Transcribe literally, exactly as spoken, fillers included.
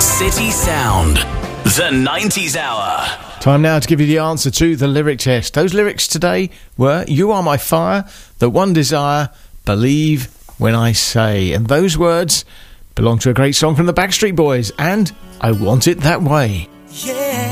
City Sound, the nineties Hour. Time now to give you the answer to the lyric test. Those lyrics today were You Are My Fire, The One Desire, Believe When I Say. And those words belong to a great song from the Backstreet Boys, and I Want It That Way. Yeah.